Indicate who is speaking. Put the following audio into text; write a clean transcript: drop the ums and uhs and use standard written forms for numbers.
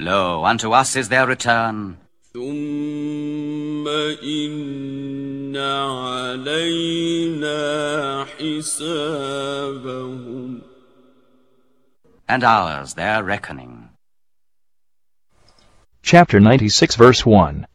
Speaker 1: Lo, unto us is their return.
Speaker 2: ثم إن علينا حسابهم.
Speaker 1: And ours their reckoning.
Speaker 3: Chapter 96, verse 1.